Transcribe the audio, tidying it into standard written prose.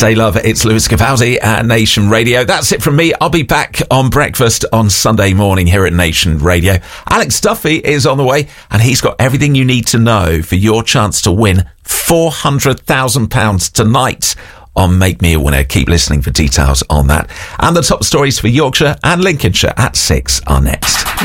Stay Love, it's Lewis Capaldi at Nation Radio. That's it from me. I'll be back on breakfast on Sunday morning here at Nation Radio. Alex Duffy is on the way, and he's got everything you need to know for your chance to win £400,000 tonight on Make Me a Winner. Keep listening for details on that. And the top stories for Yorkshire and Lincolnshire at 6 are next.